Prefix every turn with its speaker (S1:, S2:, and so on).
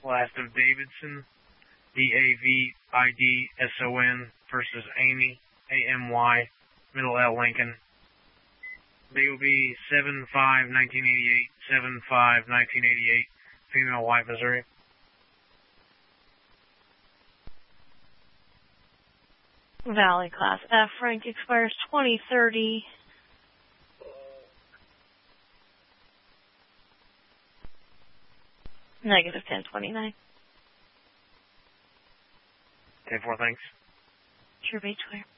S1: last of Davidson, Davidson versus Amy, AMY, middle L Lincoln. Date will be 7/5/1988, 7/5/1988, female, White, Missouri.
S2: Valley Class F rank expires 2030. Negative 1029.
S1: 10-4, thanks.
S2: Sure, be clear.